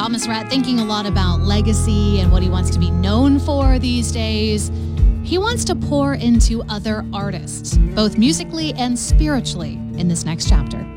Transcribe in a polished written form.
Thomas Rhett thinking a lot about legacy and what he wants to be known for these days. He wants to pour into other artists, both musically and spiritually, in this next chapter.